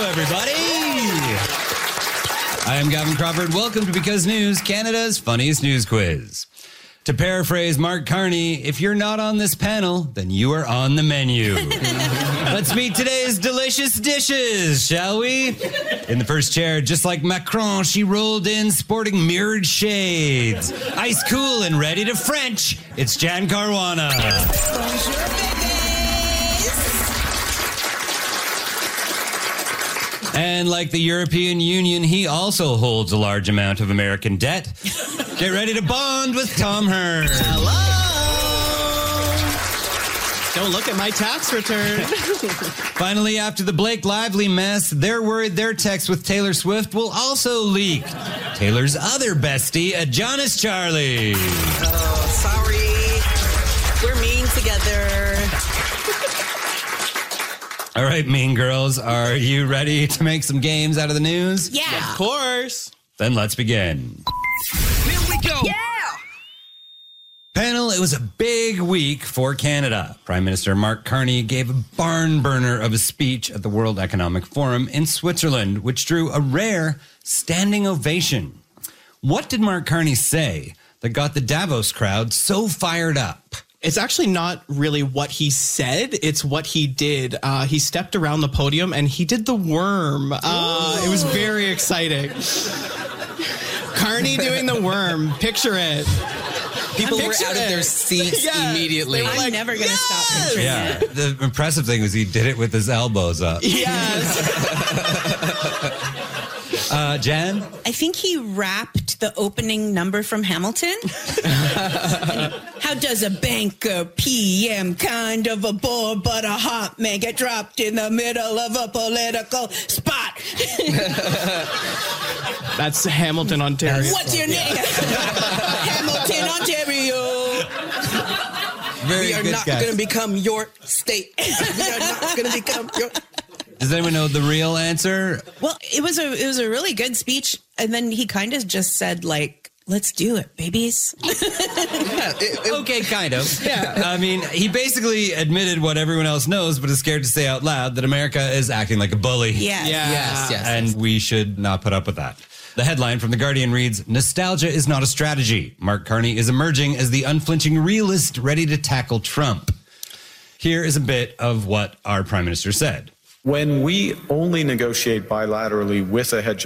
Hello, everybody. I am Gavin Crawford. Welcome to Because News, Canada's funniest news quiz. To paraphrase Mark Carney, if you're not on this panel, then you are on the menu. Let's meet today's delicious dishes, shall we? In the first chair, just like Macron, she rolled in sporting mirrored shades. Ice cool and ready to French, it's Jan Caruana. Bonjour, bébés. And like the European Union, he also holds a large amount of American debt. Get ready to bond with Tom Hearn. Hello. Don't look at my tax return. Finally, after the Blake Lively mess, they're worried their text with Taylor Swift will also leak. Taylor's other bestie, Adonis Charlie. Oh, sorry. We're mean together. All right, mean girls, are you ready to make some games out of the news? Yeah. Of course. Then let's begin. Here we go. Yeah. Panel, it was a big week for Canada. Prime Minister Mark Carney gave a barn burner of a speech at the World Economic Forum in Switzerland, which drew a rare standing ovation. What did Mark Carney say that got the Davos crowd so fired up? It's actually not really what he said. It's what he did. He stepped around the podium and he did the worm. It was very exciting. Carney doing the worm. Picture it. People were out of their seats immediately. I'm never going to stop picturing Yeah, it. the impressive thing was he did it with his elbows up. Yes. Jan? I think he rapped the opening number from Hamilton. How does a banker PM kind of a bore but a hot man get dropped in the middle of a political spot? That's Hamilton, Ontario. What's your name? Hamilton, Ontario. Very We are good not guess. going to become your state. We are not going to become your... Does anyone know the real answer? Well, it was a really good speech, and then he kind of just said, like, let's do it, babies. Okay, kind of. Yeah. I mean, he basically admitted what everyone else knows, but is scared to say out loud that America is acting like a bully. Yeah. Yes. And we should not put up with that. The headline from The Guardian reads, "Nostalgia is not a strategy. Mark Carney is emerging as the unflinching realist ready to tackle Trump." Here is a bit of what our prime minister said. When we only negotiate bilaterally with a hegemon,